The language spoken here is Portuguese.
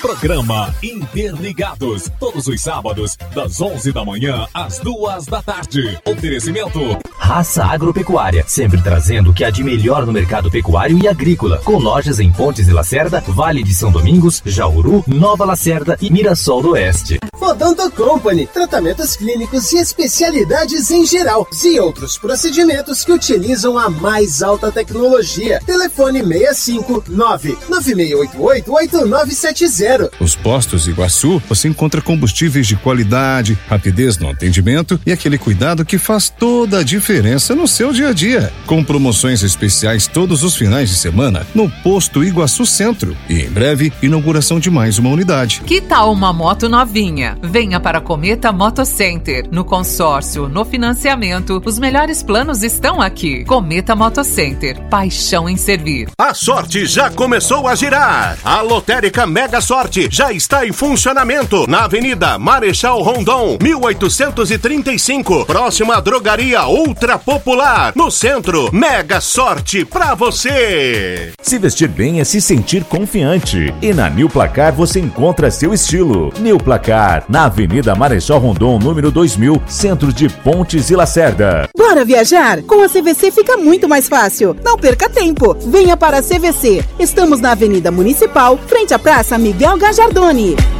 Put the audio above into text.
Programa Interligados, todos os sábados, das 11 da manhã às 2 da tarde. Oferecimento Raça Agropecuária, sempre trazendo o que há de melhor no mercado pecuário e agrícola, com lojas em Pontes e Lacerda, Vale de São Domingos, Jauru, Nova Lacerda e Mirassol do Oeste. Odonto Company, tratamentos clínicos e especialidades em geral e outros procedimentos que utilizam a mais alta tecnologia. Telefone 659-9688-8970. Nos postos Iguaçu, você encontra combustíveis de qualidade, rapidez no atendimento e aquele cuidado que faz toda a diferença no seu dia a dia. Com promoções especiais todos os finais de semana no posto Iguaçu Centro. E em breve, inauguração de mais uma unidade. Que tal uma moto novinha? Venha para Cometa Moto Center. No consórcio, no financiamento, os melhores planos estão aqui. Cometa Moto Center. Paixão em servir. A sorte já começou a girar. A lotérica Mega Sorte já está em funcionamento na Avenida Marechal Rondon, 1835, próxima à drogaria Ultra Popular, no centro. Mega Sorte pra você. Se vestir bem é se sentir confiante. E na New Placar você encontra seu estilo. New Placar, na Avenida Marechal Rondon, número 2000, centro de Pontes e Lacerda. Bora viajar? Com a CVC fica muito mais fácil. Não perca tempo. Venha para a CVC. Estamos na Avenida Municipal, frente à Praça Miguel Gajardoni.